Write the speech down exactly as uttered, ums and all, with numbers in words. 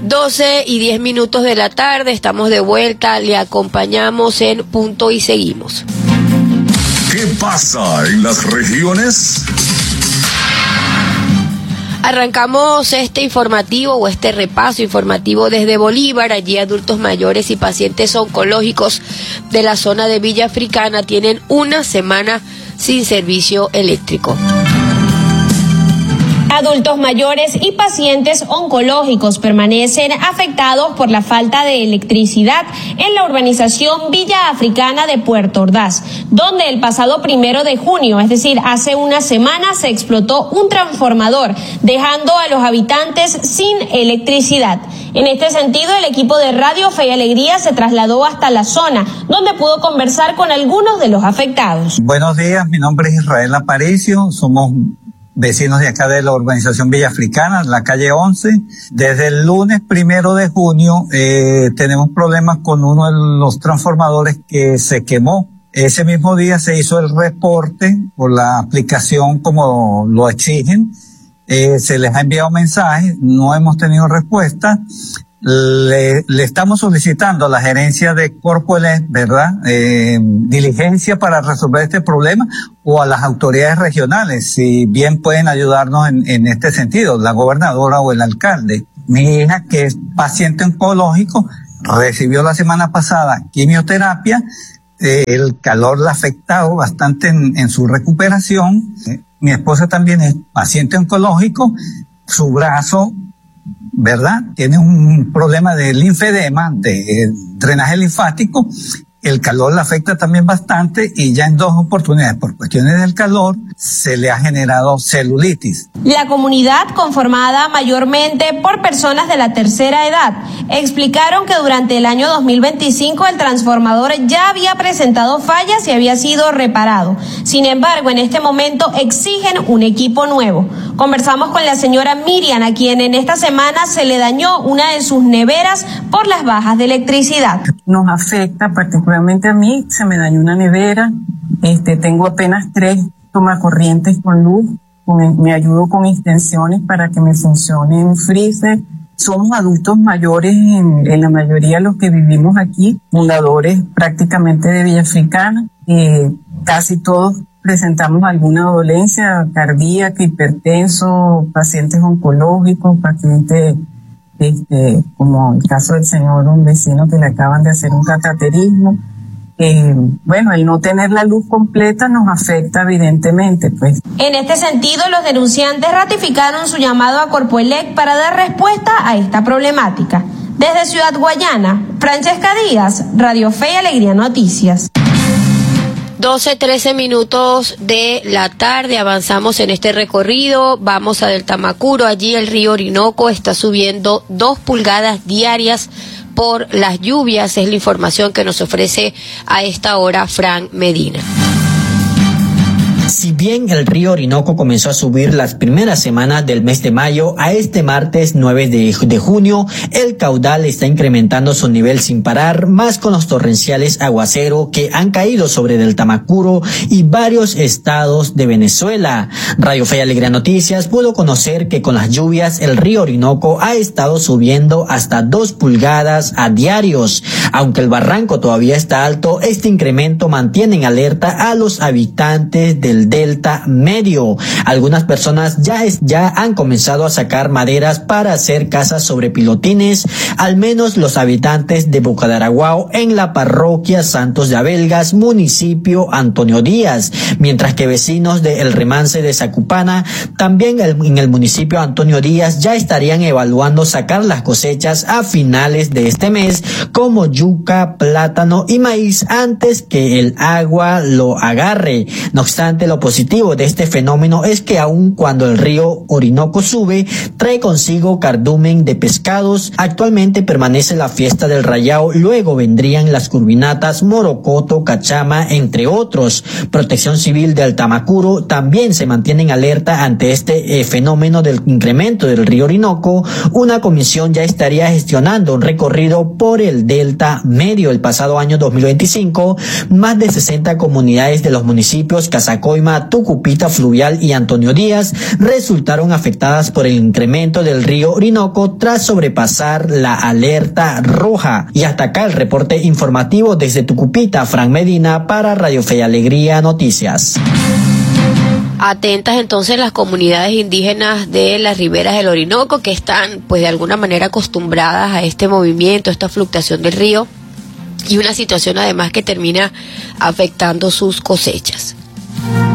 doce y diez minutos de la tarde, estamos de vuelta, le acompañamos en Punto y Seguimos. ¿Qué pasa en las regiones? Arrancamos este informativo o este repaso informativo desde Bolívar. Allí adultos mayores y pacientes oncológicos de la zona de Villa Africana tienen una semana sin servicio eléctrico. Adultos mayores y pacientes oncológicos permanecen afectados por la falta de electricidad en la urbanización Villa Africana de Puerto Ordaz, donde el pasado primero de junio, es decir, hace una semana, se explotó un transformador, dejando a los habitantes sin electricidad. En este sentido, el equipo de Radio Fe y Alegría se trasladó hasta la zona, donde pudo conversar con algunos de los afectados. Buenos días, mi nombre es Israel Aparicio, somos vecinos de acá de la urbanización Villa Africana, la calle once. Desde el lunes primero de junio eh, tenemos problemas con uno de los transformadores que se quemó. Ese mismo día se hizo el reporte por la aplicación como lo exigen. Eh, se les ha enviado mensajes, no hemos tenido respuesta. Le, le estamos solicitando a la gerencia de Corpoelec, ¿verdad? Eh, diligencia para resolver este problema, o a las autoridades regionales, si bien pueden ayudarnos en, en este sentido, la gobernadora o el alcalde. Mi hija, que es paciente oncológico, recibió la semana pasada quimioterapia, eh, el calor la ha afectado bastante en, en su recuperación. Eh, mi esposa también es paciente oncológico, su brazo, ¿verdad? Tiene un problema de linfedema, de drenaje linfático. El calor le afecta también bastante y ya en dos oportunidades, por cuestiones del calor, se le ha generado celulitis. La comunidad, conformada mayormente por personas de la tercera edad, explicaron que durante el año dos mil veinticinco el transformador ya había presentado fallas y había sido reparado. Sin embargo, en este momento exigen un equipo nuevo. Conversamos con la señora Miriam, a quien en esta semana se le dañó una de sus neveras por las bajas de electricidad. Nos afecta particularmente a mí, se me dañó una nevera, este, tengo apenas tres tomacorrientes con luz, con, me ayudo con extensiones para que me funcione un freezer. Somos adultos mayores en, en la mayoría de los que vivimos aquí, fundadores prácticamente de Villa Africana, eh, casi todos presentamos alguna dolencia cardíaca, hipertenso, pacientes oncológicos, pacientes Este, como el caso del señor, un vecino que le acaban de hacer un cateterismo. Eh, bueno, el no tener la luz completa nos afecta evidentemente, pues. En este sentido, los denunciantes ratificaron su llamado a Corpoelec para dar respuesta a esta problemática. Desde Ciudad Guayana, Francesca Díaz, Radio Fe y Alegría Noticias. doce, trece minutos de la tarde, avanzamos en este recorrido, vamos a Del Tamacuro. Allí el río Orinoco está subiendo dos pulgadas diarias por las lluvias, es la información que nos ofrece a esta hora Fran Medina. Si bien el río Orinoco comenzó a subir las primeras semanas del mes de mayo, a este martes nueve de junio, el caudal está incrementando su nivel sin parar, más con los torrenciales aguacero que han caído sobre Del Tamacuro y varios estados de Venezuela. Radio Fe y Alegría Noticias pudo conocer que con las lluvias el río Orinoco ha estado subiendo hasta dos pulgadas a diarios. Aunque el barranco todavía está alto, este incremento mantiene en alerta a los habitantes del Delta Medio. Algunas personas ya, es, ya han comenzado a sacar maderas para hacer casas sobre pilotines, al menos los habitantes de Boca de Araguao en la parroquia Santos de Abelgas, municipio Antonio Díaz, mientras que vecinos de El Remance de Zacupana, también el, en el municipio Antonio Díaz, ya estarían evaluando sacar las cosechas a finales de este mes, como yuca, plátano y maíz, antes que el agua lo agarre. No obstante, lo positivo de este fenómeno es que aun cuando el río Orinoco sube, trae consigo cardumen de pescados. Actualmente permanece la fiesta del Rayao, luego vendrían las curvinatas, morocoto, cachama, entre otros. Protección Civil del Tamacuro también se mantiene en alerta ante este eh, fenómeno del incremento del río Orinoco. Una comisión ya estaría gestionando un recorrido por el Delta Medio. El pasado año dos mil veinticinco, más de sesenta comunidades de los municipios Casacoy, Roraima, Tucupita Fluvial y Antonio Díaz resultaron afectadas por el incremento del río Orinoco tras sobrepasar la alerta roja. Y hasta acá el reporte informativo desde Tucupita, Fran Medina para Radio Fe y Alegría Noticias. Atentas entonces las comunidades indígenas de las riberas del Orinoco, que están pues de alguna manera acostumbradas a este movimiento, a esta fluctuación del río, y una situación además que termina afectando sus cosechas.